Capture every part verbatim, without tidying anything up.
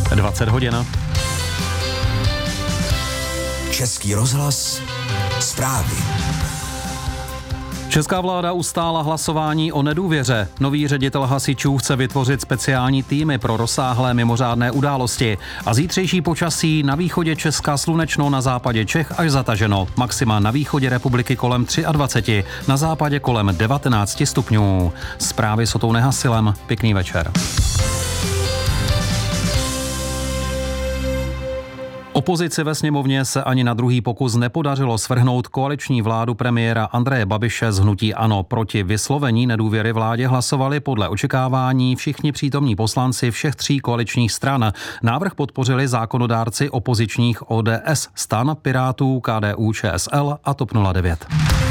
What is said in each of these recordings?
dvacet hodin. Český rozhlas, zprávy. Česká vláda ustála hlasování o nedůvěře. Nový ředitel hasičů chce vytvořit speciální týmy pro rozsáhlé mimořádné události. A zítřejší počasí: na východě Česka slunečno, na západě Čech až zataženo. Maxima na východě republiky kolem dvacet tři, na západě kolem devatenáct stupňů. Zprávy s Otou Nehasilem. Pěkný večer. Opozici ve sněmovně se ani na druhý pokus nepodařilo svrhnout koaliční vládu premiéra Andreje Babiše z hnutí ANO. Proti vyslovení nedůvěry vládě hlasovali podle očekávání všichni přítomní poslanci všech tří koaličních stran. Návrh podpořili zákonodárci opozičních O D S, STAN, Pirátů, K D U Č S L a TOP nula devět.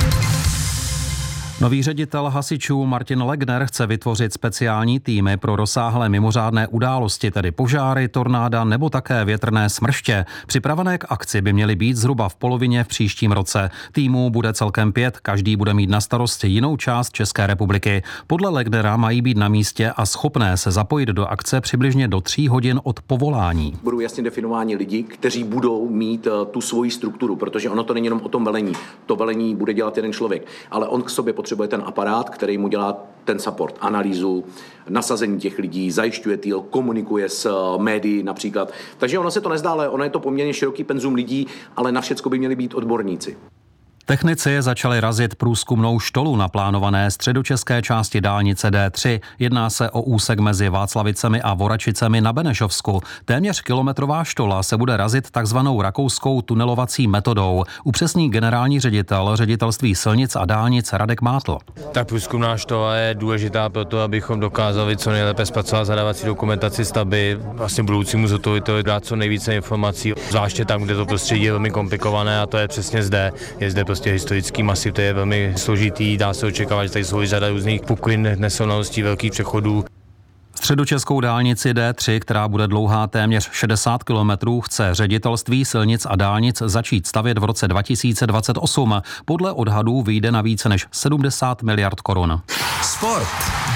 Nový ředitel hasičů Martin Legner chce vytvořit speciální týmy pro rozsáhlé mimořádné události, tedy požáry, tornáda nebo také větrné smrště. Připravené k akci by měly být zhruba v polovině v příštím roce. Týmů bude celkem pět, každý bude mít na starosti jinou část České republiky. Podle Legnera mají být na místě a schopné se zapojit do akce přibližně do tří hodin od povolání. Budou jasně definováni lidi, kteří budou mít tu svoji strukturu, protože ono to není jenom o tom velení. To velení bude dělat jeden člověk, ale on k sobě potřebuje ten aparát, který mu dělá ten support, analýzu, nasazení těch lidí, zajišťuje týl, komunikuje s médií například. Takže ono se to nezdá, ale ono je to poměrně široký penzum lidí, ale na všecko by měli být odborníci. Technici začali razit průzkumnou štolu na plánované středočeské části dálnice D tři. Jedná se o úsek mezi Václavicemi a Voračicemi na Benešovsku. Téměř kilometrová štola se bude razit takzvanou rakouskou tunelovací metodou. Upřesní generální ředitel Ředitelství silnic a dálnic Radek Mátl. Ta průzkumná štola je důležitá pro to, abychom dokázali co nejlépe zpracovat zadávací dokumentaci stavby, vlastně budoucímu zhotoviteli dát co nejvíce informací, zvláště tam, kde to prostředí je velmi komplikované, a to je přesně zde. Je zde prostě historický masiv, to je velmi složitý, dá se očekávat, že tady jsou řada různých puklin, nesrovnalostí, velkých přechodů. Středočeskou dálnici D tři, která bude dlouhá téměř šedesát kilometrů, chce Ředitelství silnic a dálnic začít stavět v roce dva tisíce dvacet osm. Podle odhadů vyjde na více než sedmdesát miliard korun. Sport.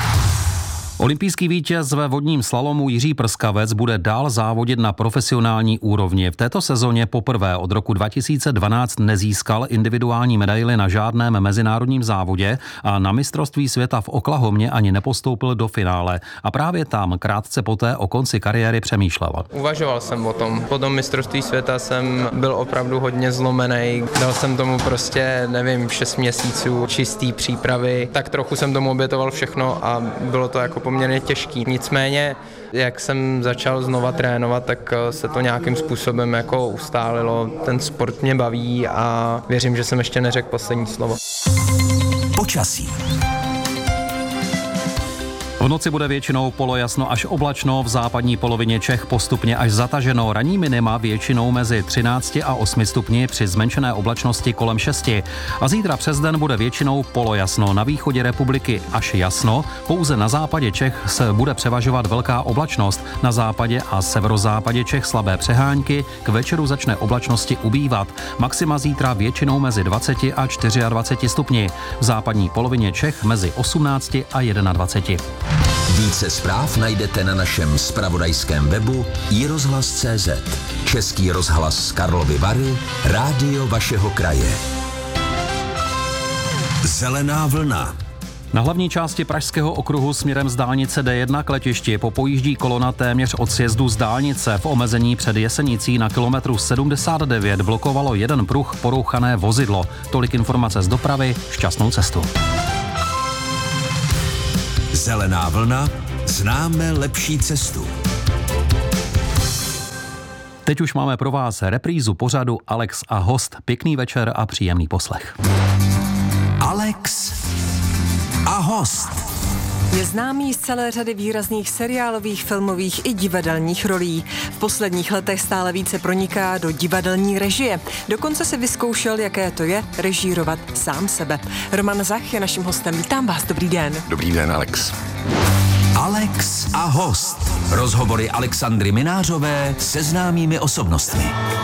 Olympijský vítěz ve vodním slalomu Jiří Prskavec bude dál závodit na profesionální úrovni. V této sezóně poprvé od roku dva tisíce dvanáct nezískal individuální medaili na žádném mezinárodním závodě a na mistrovství světa v Oklahomě ani nepostoupil do finále. A právě tam krátce poté o konci kariéry přemýšlel. Uvažoval jsem o tom. Po tom mistrovství světa jsem byl opravdu hodně zlomený. Dal jsem tomu prostě, nevím, šest měsíců čistý přípravy. Tak trochu jsem tomu obětoval všechno a bylo to jako poměrně těžký. Nicméně, jak jsem začal znova trénovat, tak se to nějakým způsobem jako ustálilo. Ten sport mě baví a věřím, že jsem ještě neřekl poslední slovo. Počasí. V noci bude většinou polojasno až oblačno, v západní polovině Čech postupně až zataženo. Ranní minima většinou mezi třinácti a osmi stupni při zmenšené oblačnosti kolem šesti. A zítra přes den bude většinou polojasno. Na východě republiky až jasno, pouze na západě Čech se bude převažovat velká oblačnost. Na západě a severozápadě Čech slabé přehánky, k večeru začne oblačnosti ubývat. Maxima zítra většinou mezi dvaceti a dvaceti čtyřmi stupni. V západní polovině Čech mezi osmnácti a dvaceti jednou. Více zpráv najdete na našem zpravodajském webu i rozhlas tečka cé zet. Český rozhlas Karlovy Vary, rádio vašeho kraje. Zelená vlna. Na hlavní části Pražského okruhu směrem z dálnice D jedna k letišti popojíždí kolona téměř od sjezdu z dálnice. V omezení před Jesenicí na kilometru sedmdesát devět blokovalo jeden pruh porouchané vozidlo. Tolik informace z dopravy, šťastnou cestu. Zelená vlna, známe lepší cestu. Teď už máme pro vás reprízu pořadu Alex a host. Pěkný večer a příjemný poslech. Alex a host. Je známý z celé řady výrazných seriálových, filmových i divadelních rolí. V posledních letech stále více proniká do divadelní režie. Dokonce si vyzkoušel, jaké to je režírovat sám sebe. Roman Zach je naším hostem. Vítám vás, dobrý den. Dobrý den, Alex. Alex a host. Rozhovory Alexandry Minářové se známými osobnostmi.